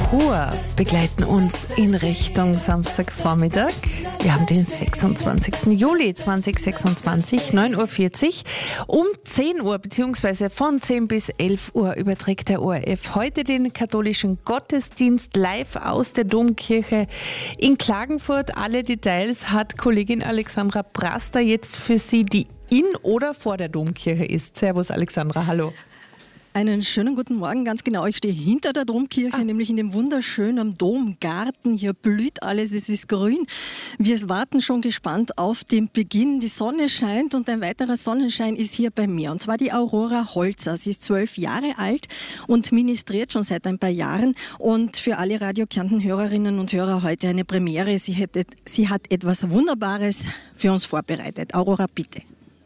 Chor begleiten uns in Richtung Samstagvormittag. Wir haben den 26. Juli 2026, 9.40 Uhr. Um 10 Uhr bzw. von 10 bis 11 Uhr überträgt der ORF heute den katholischen Gottesdienst live aus der Domkirche in Klagenfurt. Alle Details hat Kollegin Alexandra Praster jetzt für Sie, die in oder vor der Domkirche ist. Servus Alexandra, hallo. Einen schönen guten Morgen, ganz genau. Ich stehe hinter der Domkirche, nämlich in dem wunderschönen Domgarten. Hier blüht alles, es ist grün. Wir warten schon gespannt auf den Beginn. Die Sonne scheint und ein weiterer Sonnenschein ist hier bei mir. Und zwar die Aurora Holzer. Sie ist 12 Jahre alt und ministriert schon seit ein paar Jahren. Und für alle Radio Kärnten-Hörerinnen und Hörer heute eine Premiere. Sie hat etwas Wunderbares für uns vorbereitet. Aurora, bitte.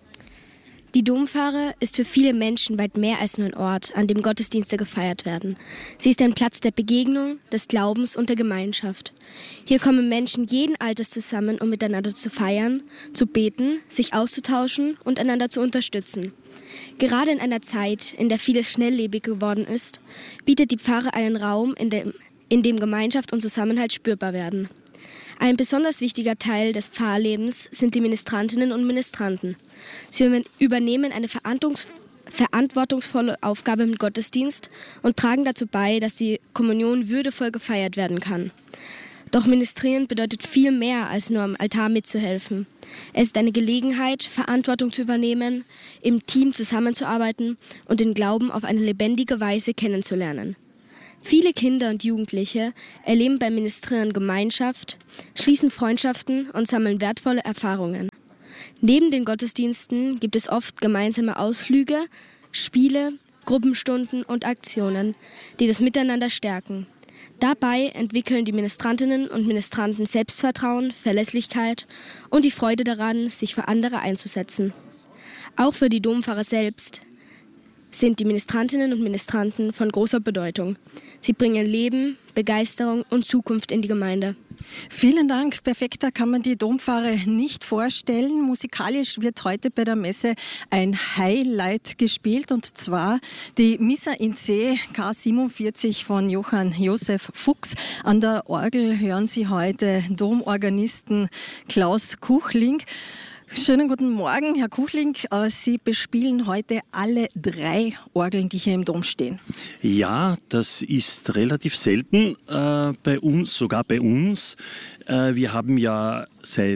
Die Dompfarre ist für viele Menschen weit mehr als nur ein Ort, an dem Gottesdienste gefeiert werden. Sie ist ein Platz der Begegnung, des Glaubens und der Gemeinschaft. Hier kommen Menschen jeden Alters zusammen, um miteinander zu feiern, zu beten, sich auszutauschen und einander zu unterstützen. Gerade in einer Zeit, in der vieles schnelllebig geworden ist, bietet die Pfarre einen Raum, in dem Gemeinschaft und Zusammenhalt spürbar werden. Ein besonders wichtiger Teil des Pfarrlebens sind die Ministrantinnen und Ministranten. Sie übernehmen eine verantwortungsvolle Aufgabe im Gottesdienst und tragen dazu bei, dass die Kommunion würdevoll gefeiert werden kann. Doch Ministrieren bedeutet viel mehr, als nur am Altar mitzuhelfen. Es ist eine Gelegenheit, Verantwortung zu übernehmen, im Team zusammenzuarbeiten und den Glauben auf eine lebendige Weise kennenzulernen. Viele Kinder und Jugendliche erleben beim Ministrieren Gemeinschaft, schließen Freundschaften und sammeln wertvolle Erfahrungen. Neben den Gottesdiensten gibt es oft gemeinsame Ausflüge, Spiele, Gruppenstunden und Aktionen, die das Miteinander stärken. Dabei entwickeln die Ministrantinnen und Ministranten Selbstvertrauen, Verlässlichkeit und die Freude daran, sich für andere einzusetzen. Auch für die Dompfarre selbst sind die Ministrantinnen und Ministranten von großer Bedeutung. Sie bringen Leben, Begeisterung und Zukunft in die Gemeinde. Vielen Dank. Perfekter kann man die Dompfarre nicht vorstellen. Musikalisch wird heute bei der Messe ein Highlight gespielt, und zwar die Missa in C K47 von Johann Josef Fuchs. An der Orgel hören Sie heute Domorganisten Klaus Kuchling. Schönen guten Morgen, Herr Kuchling. Sie bespielen heute alle 3 Orgeln, die hier im Dom stehen. Ja, das ist relativ selten bei uns, sogar bei uns. Wir haben ja seit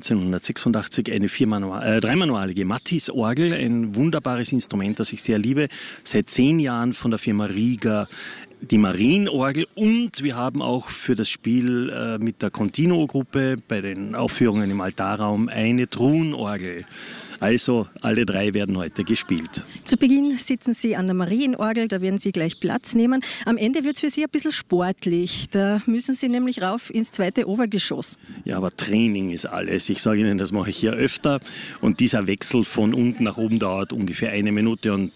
1986 eine dreimanualige Mattis-Orgel, ein wunderbares Instrument, das ich sehr liebe. Seit 10 Jahren von der Firma Rieger die Marienorgel, und wir haben auch für das Spiel mit der Continuo-Gruppe bei den Aufführungen im Altarraum eine Truhenorgel. Also alle 3 werden heute gespielt. Zu Beginn sitzen Sie an der Marienorgel, da werden Sie gleich Platz nehmen. Am Ende wird es für Sie ein bisschen sportlich. Da müssen Sie nämlich rauf ins 2. Obergeschoss. Ja, aber Training ist alles. Ich sage Ihnen, das mache ich hier öfter. Und dieser Wechsel von unten nach oben dauert ungefähr 1 Minute und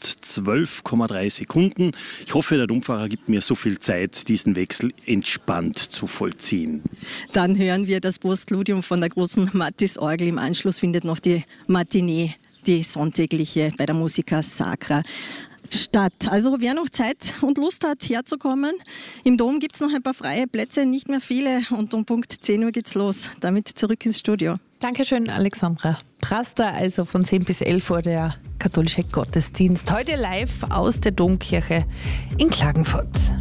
12,3 Sekunden. Ich hoffe, der Dompfarrer gibt mir so viel Zeit, diesen Wechsel entspannt zu vollziehen. Dann hören wir das Postludium von der großen Mattis-Orgel. Im Anschluss findet noch die Matinee, die sonntägliche bei der Musica Sacra statt. Also wer noch Zeit und Lust hat, herzukommen, im Dom gibt es noch ein paar freie Plätze, nicht mehr viele, und um Punkt 10 Uhr geht's los. Damit zurück ins Studio. Dankeschön, Alexandra Praster. Also von 10 bis 11 Uhr der katholische Gottesdienst. Heute live aus der Domkirche in Klagenfurt.